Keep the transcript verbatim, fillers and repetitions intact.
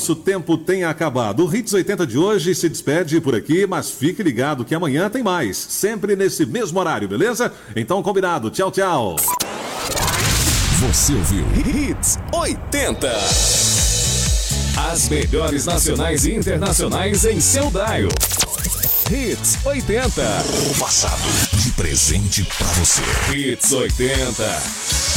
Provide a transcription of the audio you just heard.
O tempo tem acabado. O Hits oitenta de hoje se despede por aqui, mas fique ligado que amanhã tem mais. Sempre nesse mesmo horário, beleza? Então, combinado. Tchau, tchau. Você ouviu Hits oitenta. As melhores nacionais e internacionais em seu dial. Hits oitenta. O passado de presente pra você. Hits oitenta.